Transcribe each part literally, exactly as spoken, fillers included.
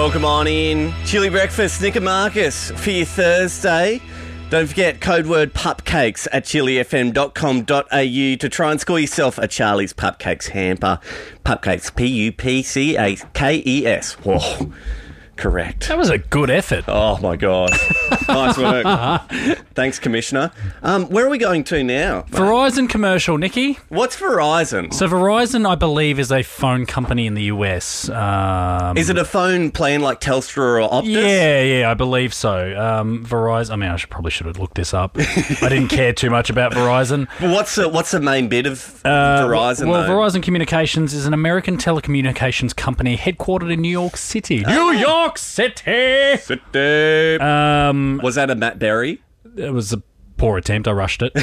Welcome on in. Chili Breakfast, Nick and Marcus for your Thursday. Don't forget code word pupcakes at chili f m dot com dot a u to try and score yourself a Charlie's Pupcakes hamper. Pupcakes, P U P C A K E S. Whoa. Correct. That was a good effort. Oh, my God. Nice work. Thanks, Commissioner. Um, where are we going to now? Verizon commercial, Nikki. What's Verizon? So Verizon, I believe, is a phone company in the U S. Um, Is it a phone plan like Telstra or Optus? Yeah, yeah, I believe so. Um, Verizon, I mean, I should, probably should have looked this up. I didn't care too much about Verizon. But what's the, what's the main bit of Uh, Verizon, Well, though? Verizon Communications is an American telecommunications company headquartered in New York City. New York City! City. Um, Was that a Matt Berry? it was a poor attempt. I rushed it.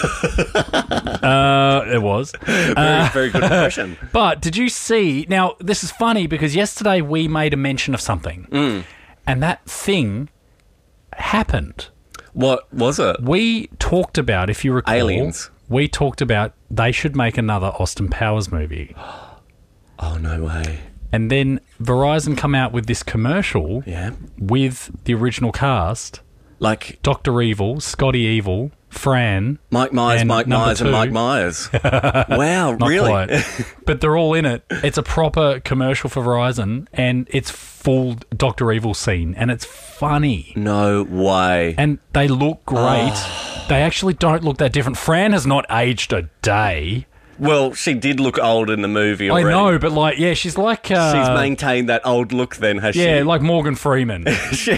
uh, it was. Very, very good impression. But did you see... Now, this is funny because yesterday we made a mention of something. Mm. And that thing happened. What was it? We talked about, if you recall... Aliens. We talked about they should make another Austin Powers movie. Oh, no way. And then Verizon come out with this commercial Yeah. with the original cast. Like Doctor Evil, Scotty Evil, Fran. Mike Myers, and Mike number Myers, and two. Mike Myers. Wow, Not really? quite. But they're all in it. It's a proper commercial for Verizon, and it's full Doctor Evil scene, and it's funny. No way. And they look great. They actually don't look that different. Fran has not aged a day. Well, she did look old in the movie I already. know, but like, yeah, she's like... Uh, She's maintained that old look then, has yeah, she? like Morgan Freeman. she,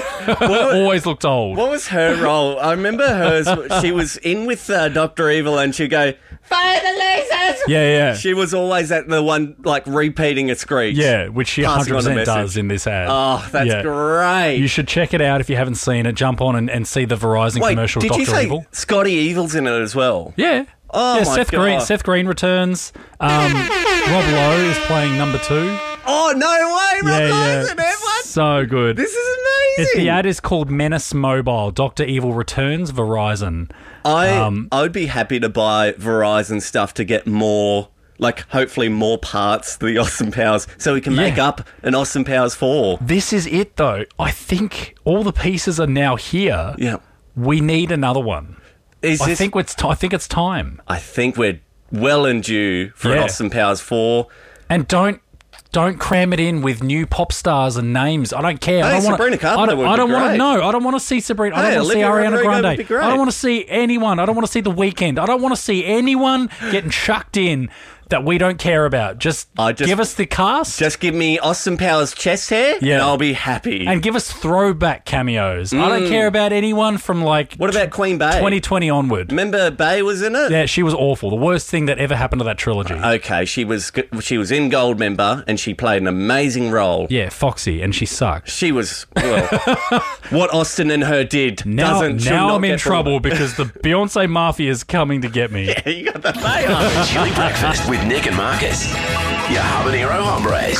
Always looked old. What was her role? I remember hers. She was in with uh, Doctor Evil and she'd go, fire the lasers! Yeah, yeah. She was always at the one, like, repeating a screech. Yeah, which she Passing on the one hundred percent message. does in this ad. Oh, that's Yeah. great. You should check it out if you haven't seen it. Jump on and, and see the Verizon Wait, commercial did Doctor you say Evil. Scotty Evil's in it as well? Yeah. Oh, yeah, my Seth God. Green. Seth Green returns. Um, Rob Lowe is playing number two. Oh, no way! Rob yeah, Lowe's yeah. in it! What? So good. This is amazing! It's, the ad is called Menace Mobile. Doctor Evil returns. Verizon. I, Um, I would be happy to buy Verizon stuff to get more, like, hopefully more parts to the Austin Powers so we can make Yeah. up an Austin Powers four. This is it, though. I think all the pieces are now here. Yeah. We need another one. Is I this, think it's. T- I think it's time. I think we're well and due for an Yeah. Austin Powers four. And don't don't cram it in with new pop stars and names. I don't care. I Hey, don't wanna, Sabrina Carpenter I don't, would I be don't want great. to know. I don't want to see Sabrina. I Hey, don't want to see Olivia Ariana Rodrigo would Grande. be great. I don't want to see anyone. I don't want to see The Weeknd. I don't want to see anyone getting chucked in that we don't care about. Just, I just- give us the cast Just give me Austin Powers chest hair Yeah. and I'll be happy. and give us throwback cameos. I don't care about anyone from like what about Queen Bey? twenty twenty onward. Remember Bey was in it? Yeah, she was awful. The worst thing that ever happened to that trilogy. Okay, she was she was in Goldmember and she played an amazing role. yeah, Foxy, and she sucked. She was, well, what Austin and her did Now, doesn't should now not I'm in get trouble because the Beyonce Mafia is coming to get me. forward. You got the Bey on. Chili Breakfast with Nick and Marcus. Your habanero hombres.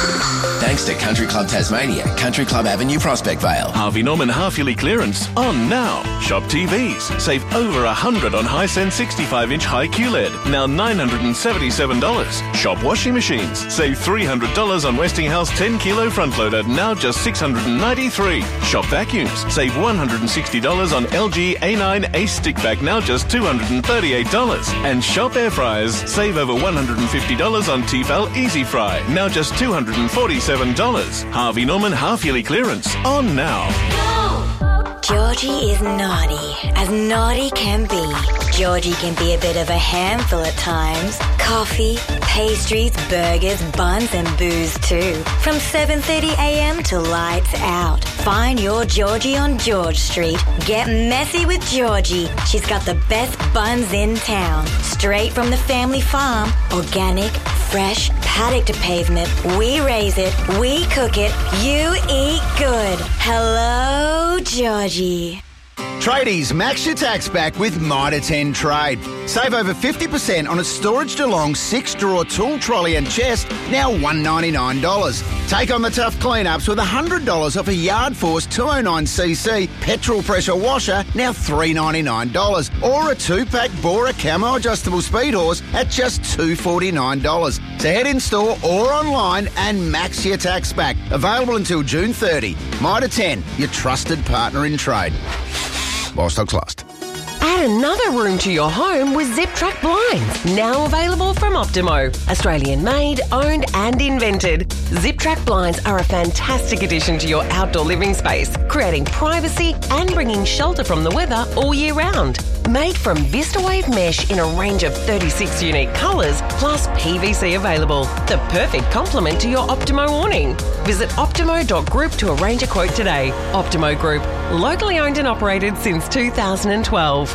Thanks to Country Club Tasmania, Country Club Avenue, Prospect Vale. Harvey Norman half-yearly clearance on now. Shop T Vs. Save over one hundred dollars on Hisense sixty-five inch high Q L E D. Now nine hundred seventy-seven dollars. Shop washing machines. Save three hundred dollars on Westinghouse ten kilo front loader. Now just six hundred ninety-three dollars. Shop vacuums. Save one hundred sixty dollars on L G A nine Ace Stickback. Now just two hundred thirty-eight dollars. And shop air fryers. Save over one hundred fifty dollars on Tefal Easy Fry. Now just two hundred forty-seven dollars. Harvey Norman half-yearly clearance on now. Georgie is naughty, as naughty can be. Georgie can be a bit of a handful at times. Coffee, pastries, burgers, buns and booze too. From seven thirty a.m. to lights out. Find your Georgie on George Street. Get messy with Georgie. She's got the best buns in town. Straight from the family farm. Organic, fresh, paddock to pavement. We raise it, we cook it, you eat good. Hello, Georgie. Tradies, max your tax back with Mitre ten Trade. Save over fifty percent on a Storage DeLong six-drawer tool trolley and chest, now one hundred ninety-nine dollars. Take on the tough clean-ups with one hundred dollars off a Yard Force two oh nine c c petrol pressure washer, now three hundred ninety-nine dollars. Or a two-pack Bora Camo adjustable speed horse at just two hundred forty-nine dollars. So head in store or online and max your tax back. Available until June thirtieth. Mitre ten, your trusted partner in trade. While stocks last. Add another room to your home with Zip Track blinds, now available from Optimo. Australian made, owned and invented. Zip Track blinds are a fantastic addition to your outdoor living space, creating privacy and bringing shelter from the weather all year round. Made from VistaWave mesh in a range of thirty-six unique colours, plus P V C available. The perfect complement to your Optimo awning. Visit optimo dot group to arrange a quote today. Optimo Group, locally owned and operated since two thousand twelve.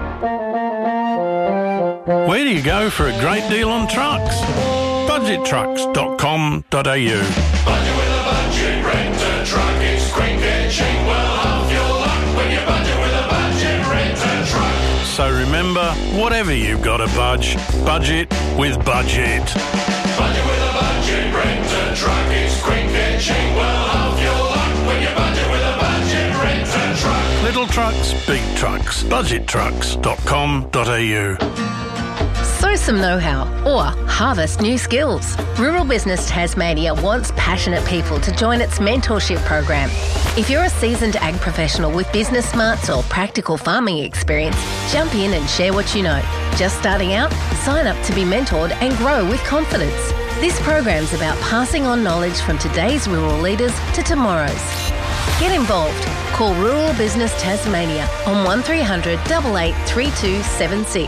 Where do you go for a great deal on trucks? budget trucks dot com dot a u. Budget with a budget, rent a truck, it's quick and cheap, well half your luck when you budget with a budget, rent a truck. So remember, whatever you've got to budge, budget with Budget. Budget with a budget, rent a truck, it's quick and cheap, well half your luck when you budget with a budget, rent a truck. Little trucks, big trucks. budget trucks dot com dot a u. Sow some know-how or harvest new skills. Rural Business Tasmania wants passionate people to join its mentorship program. If you're a seasoned ag professional with business smarts or practical farming experience, jump in and share what you know. Just starting out? Sign up to be mentored and grow with confidence. This program's about passing on knowledge from today's rural leaders to tomorrow's. Get involved. Call Rural Business Tasmania on one three hundred, eight eight three two seven six.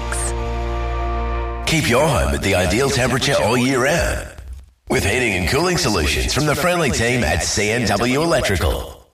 Keep your home at the ideal temperature all year round with heating and cooling solutions from the friendly team at C N W Electrical.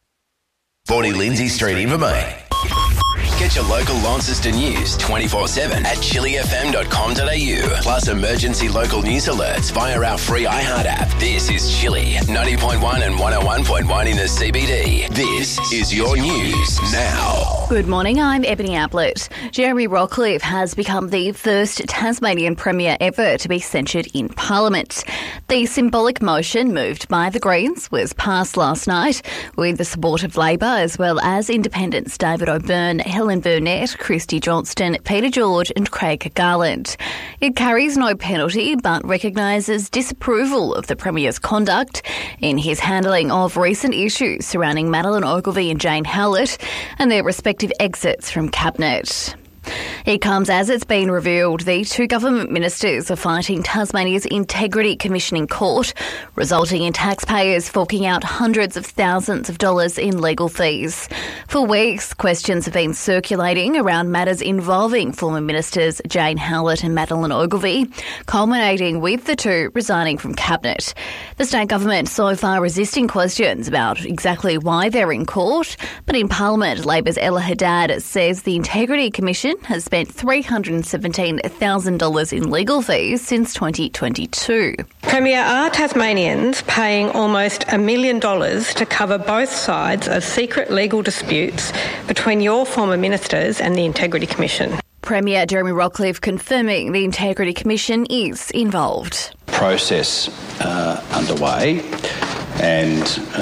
forty Lindsay Street, Invermain. Get your local Launceston news twenty-four seven at chili f m dot com dot a u. Plus emergency local news alerts via our free iHeart app. This is Chili, ninety point one and one oh one point one in the C B D. This is your news now. Good morning, I'm Ebony Ablett. Jeremy Rockcliffe has become the first Tasmanian Premier ever to be censured in Parliament. The symbolic motion moved by the Greens was passed last night with the support of Labor as well as independents David O'Byrne, Helen Burnett, Christy Johnston, Peter George and Craig Garland. It carries no penalty but recognises disapproval of the Premier's conduct in his handling of recent issues surrounding Madeleine Ogilvie and Jane Howlett and their respective exits from Cabinet. It comes as it's been revealed the two government ministers are fighting Tasmania's Integrity Commission in court, resulting in taxpayers forking out hundreds of thousands of dollars in legal fees. For weeks, questions have been circulating around matters involving former ministers Jane Howlett and Madeleine Ogilvie, culminating with the two resigning from Cabinet. The state government so far resisting questions about exactly why they're in court, but in Parliament, Labor's Ella Haddad says the Integrity Commission has spent three hundred seventeen thousand dollars in legal fees since twenty twenty-two. Premier, are Tasmanians paying almost a million dollars to cover both sides of secret legal disputes between your former ministers and the Integrity Commission? Premier Jeremy Rockcliffe confirming the Integrity Commission is involved. Process uh, underway and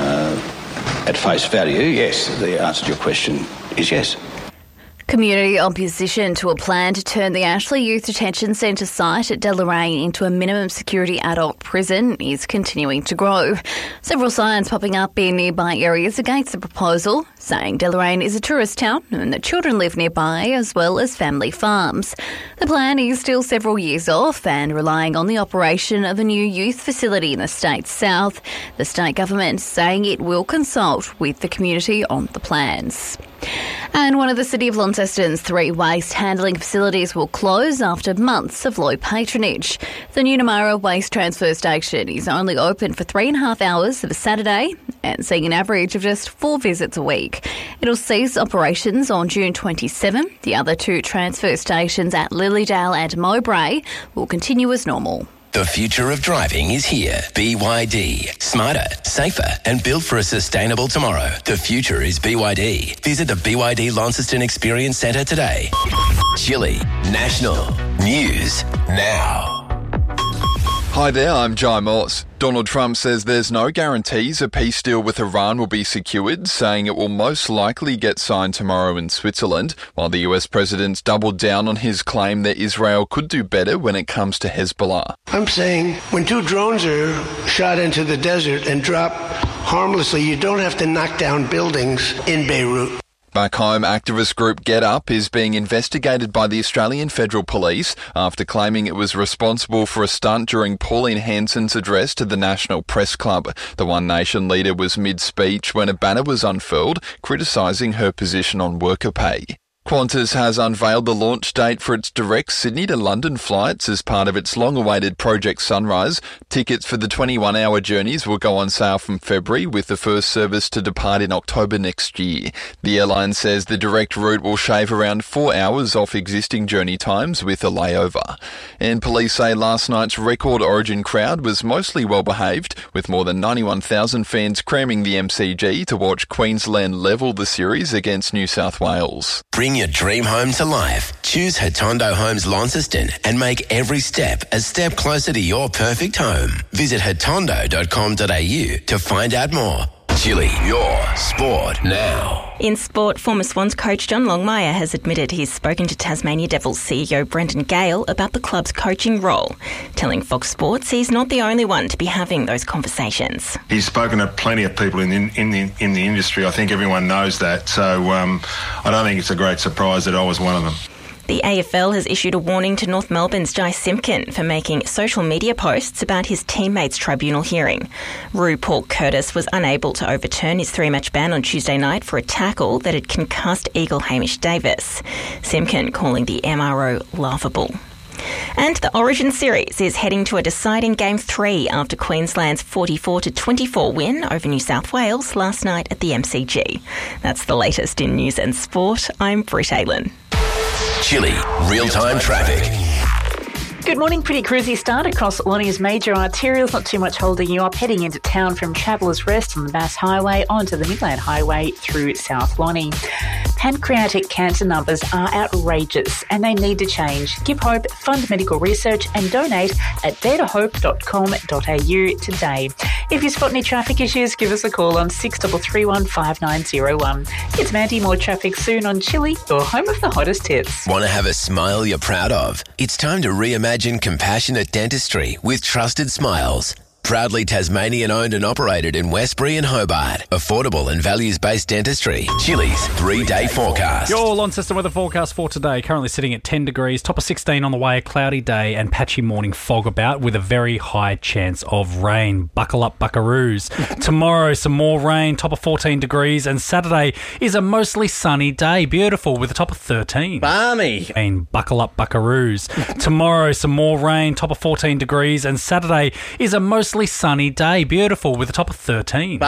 uh, at face value, yes, the answer to your question is yes. Community opposition to a plan to turn the Ashley Youth Detention Centre site at Deloraine into a minimum security adult prison is continuing to grow. Several signs popping up in nearby areas against the proposal, saying Deloraine is a tourist town and that children live nearby as well as family farms. The plan is still several years off and relying on the operation of a new youth facility in the state's south. The state government saying it will consult with the community on the plans. And one of the City of Launceston's three waste handling facilities will close after months of low patronage. The Nunamara Waste Transfer Station is only open for three and a half hours of a Saturday and seeing an average of just four visits a week. It'll cease operations on June twenty-seventh. The other two transfer stations at Lilydale and Mowbray will continue as normal. The future of driving is here. B Y D. Smarter, safer, and built for a sustainable tomorrow. The future is B Y D. Visit the B Y D Launceston Experience Centre today. Chile National News Now. Hi there, I'm Jai Morse. Donald Trump says there's no guarantees a peace deal with Iran will be secured, saying it will most likely get signed tomorrow in Switzerland, while the U S president's doubled down on his claim that Israel could do better when it comes to Hezbollah. I'm saying when two drones are shot into the desert and drop harmlessly, you don't have to knock down buildings in Beirut. Back home, activist group Get Up is being investigated by the Australian Federal Police after claiming it was responsible for a stunt during Pauline Hanson's address to the National Press Club. The One Nation leader was mid-speech when a banner was unfurled, criticising her position on worker pay. Qantas has unveiled the launch date for its direct Sydney to London flights as part of its long-awaited Project Sunrise. Tickets for the twenty-one hour journeys will go on sale from February, with the first service to depart in October next year. The airline says the direct route will shave around four hours off existing journey times with a layover. And police say last night's record Origin crowd was mostly well-behaved, with more than ninety-one thousand fans cramming the M C G to watch Queensland level the series against New South Wales. Bring your dream home to life. Choose Hatondo Homes Launceston and make every step a step closer to your perfect home. Visit hatondo dot com dot a u to find out more. Chile, your sport now. In sport, former Swans coach John Longmire has admitted he's spoken to Tasmania Devils C E O Brendan Gale about the club's coaching role, telling Fox Sports he's not the only one to be having those conversations. He's spoken to plenty of people in the, in the, in the industry. I think everyone knows that, so um, I don't think it's a great surprise that I was one of them. The A F L has issued a warning to North Melbourne's Jai Simpkin for making social media posts about his teammates' tribunal hearing. Roo Paul Curtis was unable to overturn his three-match ban on Tuesday night for a tackle that had concussed Eagle Hamish Davis. Simpkin calling the M R O laughable. And the Origin Series is heading to a deciding Game three after Queensland's forty-four to twenty-four win over New South Wales last night at the M C G. That's the latest in news and sport. I'm Britt Aylen. Chile real-time traffic. Good morning. Pretty cruisy start across Lonnie's major arterials. Not too much holding you up heading into town from Travellers Rest on the Bass Highway onto the Midland Highway through South Lonnie. Pancreatic cancer numbers are outrageous and they need to change. Give hope, fund medical research and donate at dare to hope dot com dot a u today. If you spot any traffic issues, give us a call on six three three one five nine zero one. It's Mandy. More traffic soon on Chile, your home of the hottest hits. Want to have a smile you're proud of? It's time to reimagine compassionate dentistry with Trusted Smiles. Proudly Tasmanian owned and operated in Westbury and Hobart. Affordable and values-based dentistry. Chile's three-day forecast. Your Launceston weather forecast for today, currently sitting at ten degrees, top of sixteen on the way, a cloudy day and patchy morning fog about with a very high chance of rain. Buckle up, buckaroos. Tomorrow, some more rain, top of fourteen degrees, and Saturday is a mostly sunny day. Beautiful, with a top of thirteen. Balmy. And buckle up, buckaroos. Tomorrow, some more rain, top of fourteen degrees, and Saturday is a mostly sunny day. Beautiful, with a top of thirteen.